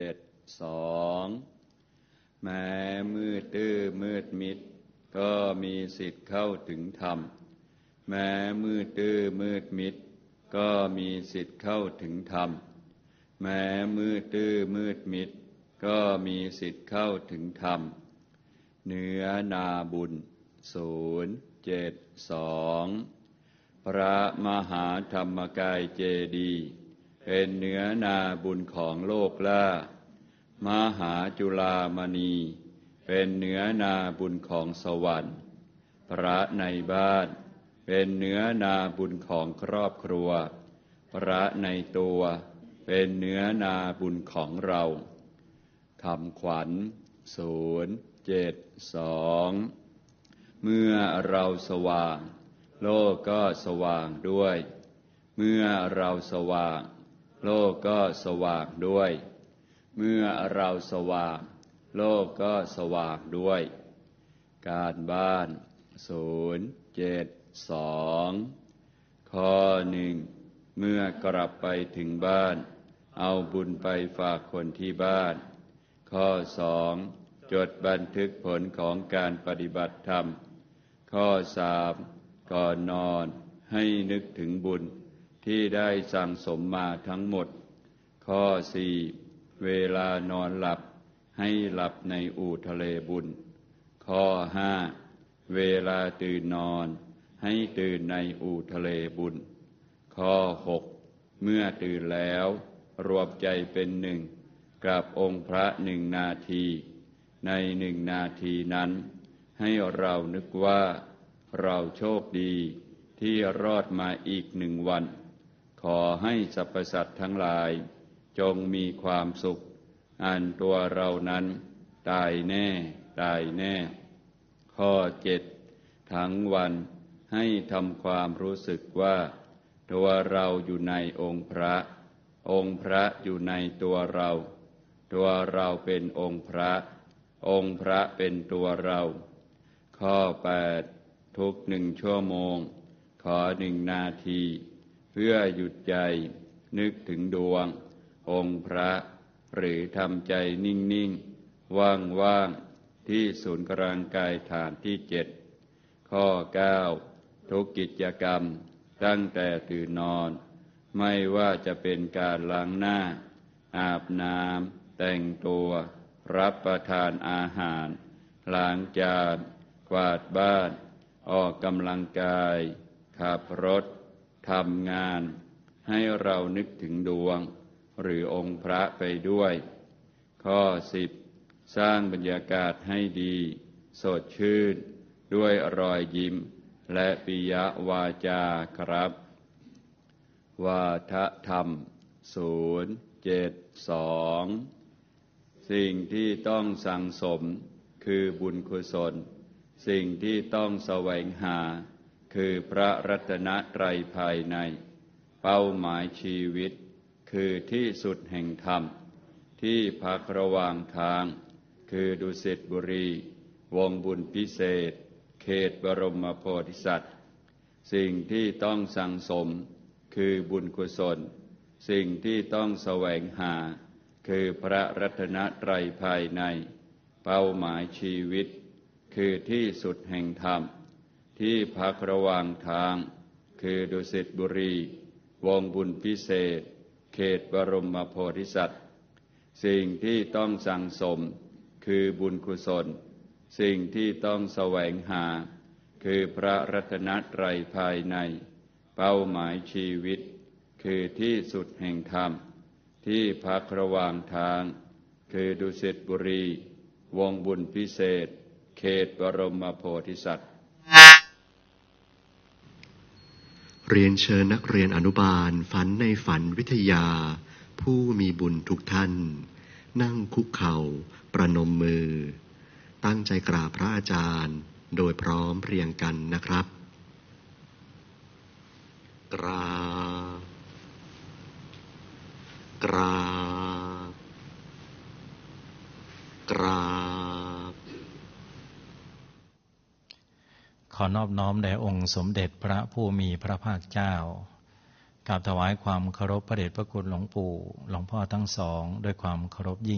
2แม้มืดตื้อมืดมิดก็มีสิทธิ์เข้าถึงธรรมแม้มืดตื้อมืดมิดก็มีสิทธิ์เข้าถึงธรรมแม้มืดตื้อมืดมิดก็มีสิทธิ์เข้าถึงธรรมเนื้อนาบุญ072พระมหาธรรมกายเจดีย์เป็นเนื้อนาบุญของโลกล่ามหาจุฬามณีเป็นเนื้อนาบุญของสวรรค์พระในบ้านเป็นเนื้อนาบุญของครอบครัวพระในตัวเป็นเนื้อนาบุญของเราคำขวัญ072เมื่อเราสว่างโลกก็สว่างด้วยเมื่อเราสว่างโลกก็สว่างด้วยเมื่อเราสว่างโลกก็สว่างด้วยการบ้าน072ข้อ 1เมื่อกลับไปถึงบ้านเอาบุญไปฝากคนที่บ้านข้อ 2จดบันทึกผลของการปฏิบัติธรรมข้อ 3ก่อนนอนให้นึกถึงบุญที่ได้สั่งสมมาทั้งหมดข้อ 4เวลานอนหลับให้หลับในอู่ทะเลบุญข้อ 5เวลาตื่นนอนให้ตื่นในอู่ทะเลบุญข้อ 6เมื่อตื่นแล้วรวมใจเป็นหนึ่งกับองค์พระ1 นาทีใน1 นาทีนั้นให้เรานึกว่าเราโชคดีที่รอดมาอีก1 วันขอให้สรรพสัตว์ทั้งหลายจงมีความสุขอันตัวเรานั้นตายแน่ตายแน่ข้อ 7ทั้งวันให้ทำความรู้สึกว่าตัวเราอยู่ในองค์พระองค์พระอยู่ในตัวเราตัวเราเป็นองค์พระองค์พระเป็นตัวเราข้อ 8ทุก1 ชั่วโมงขอ1 นาทีเพื่อหยุดใจนึกถึงดวงองค์พระหรือทำใจนิ่งๆว่างๆที่ศูนย์กลางกายฐานที่7ข้อ 9ทุกกิจกรรมตั้งแต่ตื่นนอนไม่ว่าจะเป็นการล้างหน้าอาบน้ำแต่งตัวรับประทานอาหารล้างจานกวาดบ้านออกกำลังกายขับรถทำงานให้เรานึกถึงดวงหรือองค์พระไปด้วยข้อ 10สร้างบรรยากาศให้ดีสดชื่นด้วยรอยยิ้มและปิยวาจาครับวาทธรรม072สิ่งที่ต้องสั่งสมคือบุญกุศลสิ่งที่ต้องแสวงหาคือพระรัตนตรัยภายในเป้าหมายชีวิตคือที่สุดแห่งธรรมที่พักระหว่างทางคือดุสิตบุรีวงบุญพิเศษเขตบรมโพธิสัตว์สิ่งที่ต้องสั่งสมคือบุญกุศลสิ่งที่ต้องแสวงหาคือพระรัตนตรัยภายในเป้าหมายชีวิตคือที่สุดแห่งธรรมที่พักระหว่างทางคือดุสิตบุรีวงบุญพิเศษเขตบรมโพธิสัตว์สิ่งที่ต้องสั่งสมคือบุญกุศลสิ่งที่ต้องแสวงหาคือพระรัตนตรัยภายในเป้าหมายชีวิตคือที่สุดแห่งธรรมที่พักระหว่างทางคือดุสิตบุรีวงบุญพิเศษเขตบรมโพธิสัตว์เรียนเชิญนักเรียนอนุบาลฝันในฝันวิทยาผู้มีบุญทุกท่านนั่งคุกเข่าประนมมือตั้งใจกราบพระอาจารย์โดยพร้อมเพรียงกันนะครับกราบกราบกราบขอนอบน้อมแด่องค์สมเด็จพระผู้มีพระภาคเจ้ากราบถวายความเคารพพระเดชพระคุณหลวงปู่หลวงพ่อทั้งสองด้วยความเคารพยิ่ง